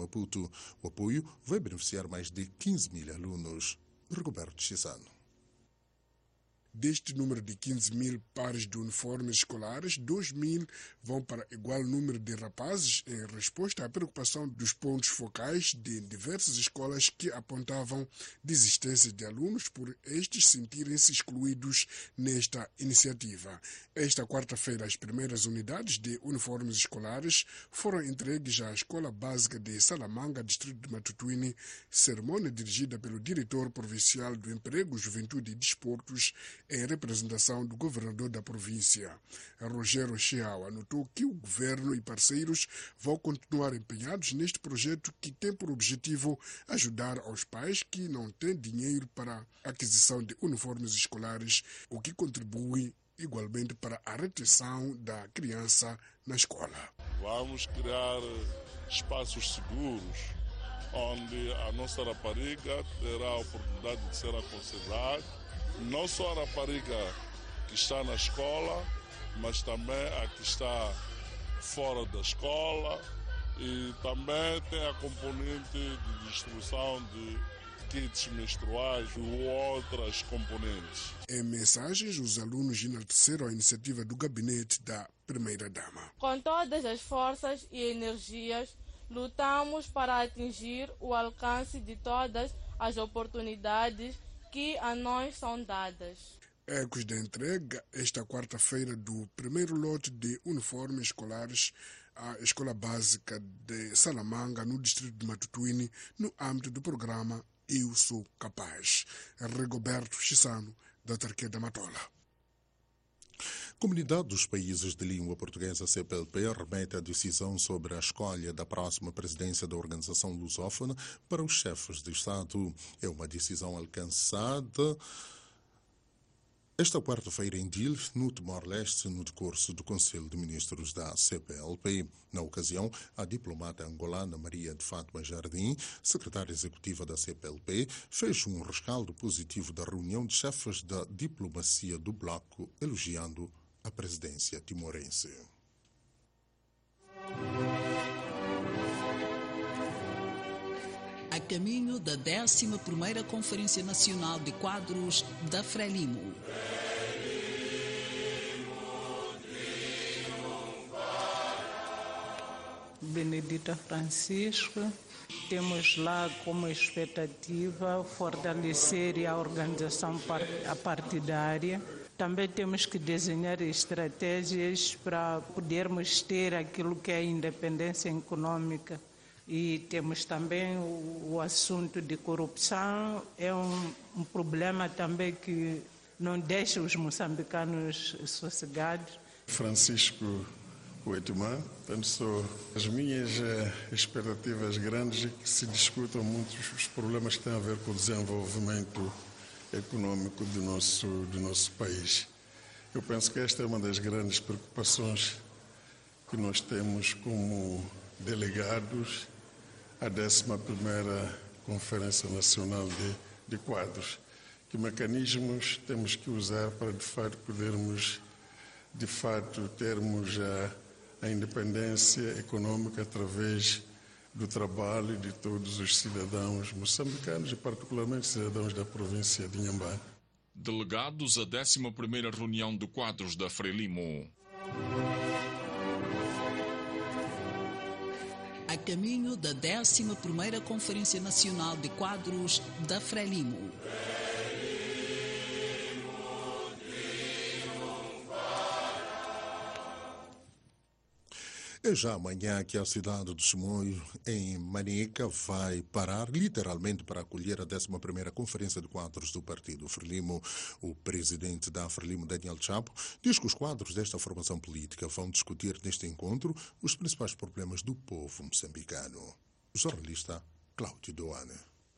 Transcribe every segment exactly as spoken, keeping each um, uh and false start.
Maputo. O apoio vai beneficiar mais de quinze mil alunos. Rigoberto Chissano. Deste número de quinze mil pares de uniformes escolares, dois mil vão para igual número de rapazes, em resposta à preocupação dos pontos focais de diversas escolas que apontavam desistência de alunos por estes sentirem-se excluídos nesta iniciativa. Esta quarta-feira, as primeiras unidades de uniformes escolares foram entregues à Escola Básica de Salamanga, distrito de Matutuine, cerimônia dirigida pelo diretor provincial do Emprego, Juventude e Desportos, em representação do governador da província. Rogério Chiao anotou que o governo e parceiros vão continuar empenhados neste projeto que tem por objetivo ajudar aos pais que não têm dinheiro para a aquisição de uniformes escolares, o que contribui igualmente para a retenção da criança na escola. Vamos criar espaços seguros onde a nossa rapariga terá a oportunidade de ser aconselhada. Não só a rapariga que está na escola, mas também a que está fora da escola, e também tem a componente de distribuição de kits menstruais e outras componentes. Em mensagens, os alunos enalteceram a iniciativa do gabinete da primeira-dama. Com todas as forças e energias, lutamos para atingir o alcance de todas as oportunidades que a nós são dadas. Ecos da entrega esta quarta-feira do primeiro lote de uniformes escolares à Escola Básica de Salamanga, no distrito de Matutuine, no âmbito do programa Eu Sou Capaz. Rigoberto Chissano, da Autarquia da Matola. Comunidade dos Países de Língua Portuguesa, C P L P, remete a decisão sobre a escolha da próxima presidência da Organização Lusófona para os chefes de Estado. É uma decisão alcançada esta quarta-feira em Dil, no Timor-Leste, no decurso do Conselho de Ministros da C P L P. Na ocasião, a diplomata angolana Maria de Fátima Jardim, secretária executiva da C P L P, fez um rescaldo positivo da reunião de chefes da diplomacia do bloco, elogiando a presidência timorense. A caminho da décima primeira Conferência Nacional de Quadros da Frelimo. Benedita Francisco, temos lá como expectativa fortalecer a organização partidária. Também temos que desenhar estratégias para podermos ter aquilo que é a independência econômica. E temos também o, o assunto de corrupção, é um, um problema também que não deixa os moçambicanos sossegados. Francisco Oitumã, penso as minhas eh, expectativas grandes é que se discutam muitos os problemas que têm a ver com o desenvolvimento econômico do nosso, do nosso país. Eu penso que esta é uma das grandes preocupações que nós temos como delegados à décima primeira Conferência Nacional de, de Quadros. Que mecanismos temos que usar para, de fato, podermos, de fato, termos a, a independência econômica através do trabalho de todos os cidadãos moçambicanos e particularmente cidadãos da província de Inhambane. Delegados à décima primeira reunião de Quadros da Frelimo. A caminho da décima primeira Conferência Nacional de Quadros da Frelimo. É já amanhã que a cidade do Chimoio, em Manica, vai parar literalmente para acolher a décima primeira Conferência de Quadros do Partido Frelimo. O presidente da Frelimo, Daniel Chapo, diz que os quadros desta formação política vão discutir neste encontro os principais problemas do povo moçambicano. Jornalista Cláudio Doane.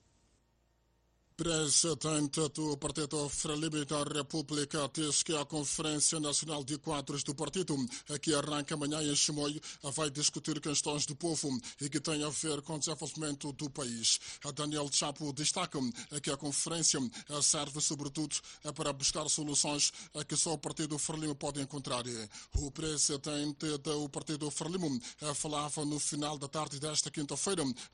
Presidente do Partido Frelimo da República diz que a Conferência Nacional de Quadros do Partido, que arranca amanhã em Chimoio, vai discutir questões do povo e que tem a ver com o desenvolvimento do país. Daniel Chapo destaca que a conferência serve sobretudo para buscar soluções que só o Partido Frelimo pode encontrar. O presidente do Partido Frelimo falava no final da tarde desta quinta-feira